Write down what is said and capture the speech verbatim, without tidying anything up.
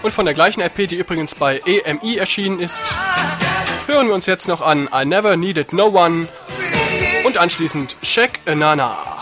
Und von der gleichen L P, die übrigens bei E M I erschienen ist, hören wir uns jetzt noch an I Never Needed No One und anschließend Shaq Nana.